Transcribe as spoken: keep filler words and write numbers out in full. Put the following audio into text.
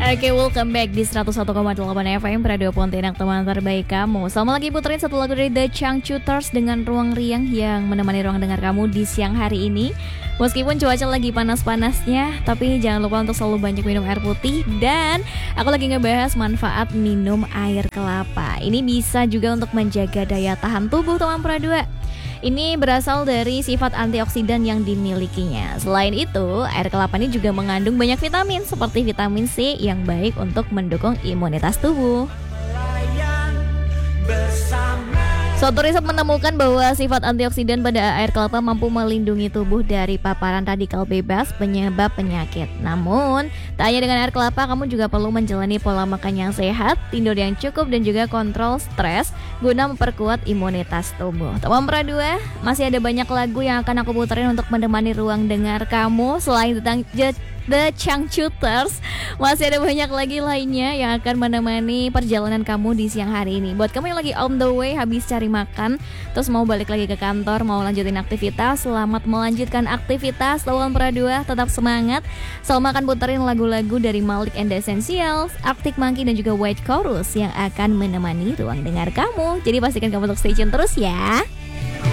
Oke, welcome back di seratus satu koma delapan F M Radio Pontianak, teman terbaik kamu. Sama lagi puterin satu lagu dari The Changcuters dengan Ruang Riang yang menemani ruang dengar kamu di siang hari ini. Meskipun cuaca lagi panas-panasnya, tapi jangan lupa untuk selalu banyak minum air putih. Dan aku lagi ngebahas manfaat minum air kelapa. Ini bisa juga untuk menjaga daya tahan tubuh, teman Pradua. Ini berasal dari sifat antioksidan yang dimilikinya. Selain itu, air kelapa ini juga mengandung banyak vitamin seperti vitamin C yang baik untuk mendukung imunitas tubuh. Suatu riset menemukan bahwa sifat antioksidan pada air kelapa mampu melindungi tubuh dari paparan radikal bebas penyebab penyakit. Namun, tak hanya dengan air kelapa, kamu juga perlu menjalani pola makan yang sehat, tidur yang cukup, dan juga kontrol stres guna memperkuat imunitas tubuh. Teman Pradua, masih ada banyak lagu yang akan aku puterin untuk menemani ruang dengar kamu. Selain tentang The Changcuters, masih ada banyak lagi lainnya yang akan menemani perjalanan kamu di siang hari ini. Buat kamu yang lagi on the way, habis cari makan, terus mau balik lagi ke kantor, mau lanjutin aktivitas, selamat melanjutkan aktivitas. Teman Pradua, tetap semangat. Selalu akan puterin lagu-lagu dari Malik and the Essentials, Arctic Monkey, dan juga White Chorus yang akan menemani ruang dengar kamu. Jadi pastikan kamu untuk stay tune terus ya.